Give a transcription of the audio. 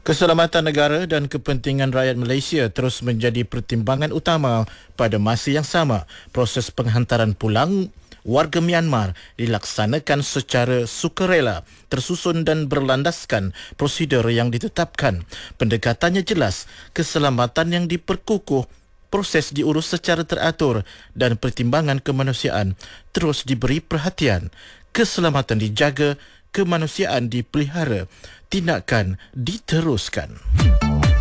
Keselamatan negara dan kepentingan rakyat Malaysia terus menjadi pertimbangan utama pada masa yang sama. Proses penghantaran pulang warga Myanmar dilaksanakan secara sukarela, tersusun dan berlandaskan prosedur yang ditetapkan. Pendekatannya jelas, keselamatan yang diperkukuh, proses diurus secara teratur dan pertimbangan kemanusiaan terus diberi perhatian. Keselamatan dijaga, kemanusiaan dipelihara, tindakan diteruskan.